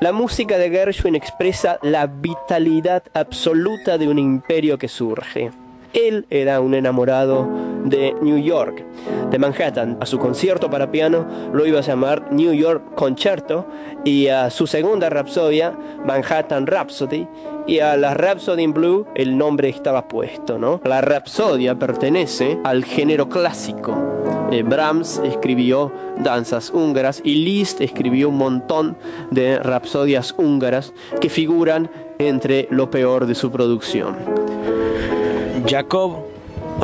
La música de Gershwin expresa la vitalidad absoluta de un imperio que surge. Él era un enamorado de New York, de Manhattan. A su concierto para piano lo iba a llamar New York Concerto, y a su segunda rapsodia Manhattan Rhapsody, y a la Rhapsody in Blue el nombre estaba puesto, ¿no? La rapsodia pertenece al género clásico. Brahms escribió danzas húngaras y Liszt escribió un montón de rapsodias húngaras que figuran entre lo peor de su producción. Jacob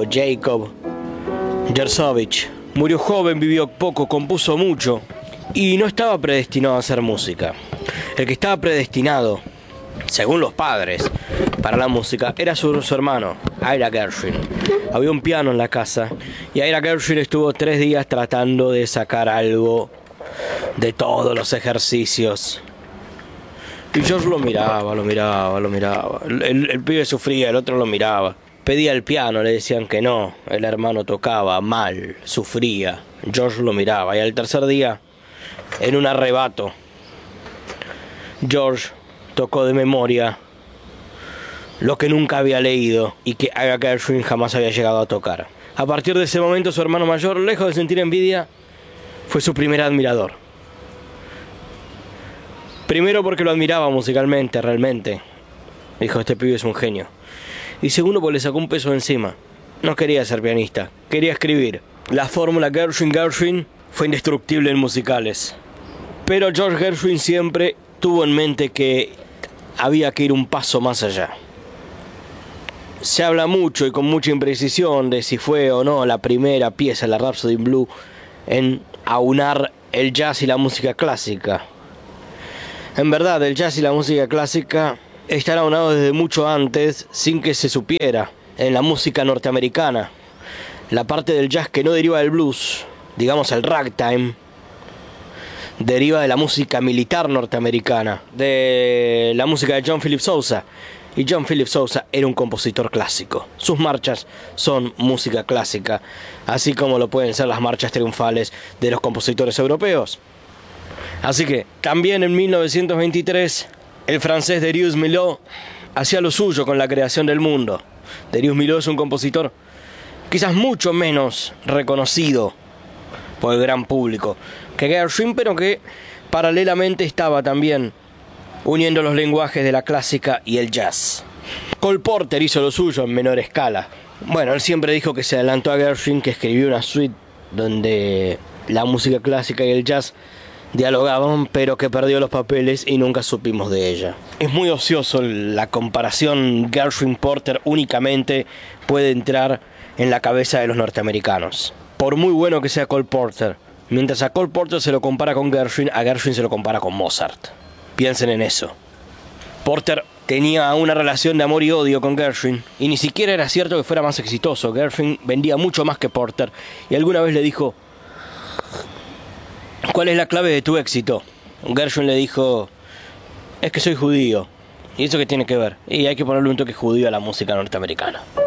Jersovich murió joven, vivió poco, compuso mucho y no estaba predestinado a hacer música. El que estaba predestinado, según los padres, para la música era su hermano, Ira Gershwin. Había un piano en la casa y Ira Gershwin estuvo 3 días tratando de sacar algo de todos los ejercicios. Y George lo miraba. El pibe sufría, el otro lo miraba. Pedía el piano, le decían que no. El hermano tocaba mal, sufría. George lo miraba y al tercer día, en un arrebato, George tocó de memoria lo que nunca había leído y que Ira Gershwin jamás había llegado a tocar. A partir de ese momento, su hermano mayor, lejos de sentir envidia, fue su primer admirador. Primero porque lo admiraba musicalmente, realmente. Dijo, este pibe es un genio. Y segundo porque le sacó un peso de encima. No quería ser pianista, quería escribir. La fórmula Gershwin fue indestructible en musicales. Pero George Gershwin siempre tuvo en mente que había que ir un paso más allá. Se habla mucho y con mucha imprecisión de si fue o no la primera pieza, la Rhapsody in Blue, en aunar el jazz y la música clásica. En verdad, el jazz y la música clásica están aunados desde mucho antes, sin que se supiera. En la música norteamericana, la parte del jazz que no deriva del blues, digamos el ragtime, deriva de la música militar norteamericana, de la música de John Philip Sousa. Y John Philip Sousa era un compositor clásico. Sus marchas son música clásica, así como lo pueden ser las marchas triunfales de los compositores europeos. Así que también en 1923 el francés Darius Milhaud hacía lo suyo con la creación del mundo. Darius Milhaud es un compositor quizás mucho menos reconocido por el gran público que Gershwin, pero que paralelamente estaba también uniendo los lenguajes de la clásica y el jazz. Cole Porter hizo lo suyo en menor escala. Bueno, él siempre dijo que se adelantó a Gershwin, que escribió una suite donde la música clásica y el jazz dialogaban, pero que perdió los papeles y nunca supimos de ella. Es muy ocioso la comparación. Gershwin-Porter únicamente puede entrar en la cabeza de los norteamericanos. Por muy bueno que sea Cole Porter, mientras a Cole Porter se lo compara con Gershwin, a Gershwin se lo compara con Mozart. Piensen en eso. Porter tenía una relación de amor y odio con Gershwin, y ni siquiera era cierto que fuera más exitoso. Gershwin vendía mucho más que Porter, y alguna vez le dijo: ¿cuál es la clave de tu éxito? Gershwin le dijo: es que soy judío. ¿Y eso qué tiene que ver? Y hay que ponerle un toque judío a la música norteamericana.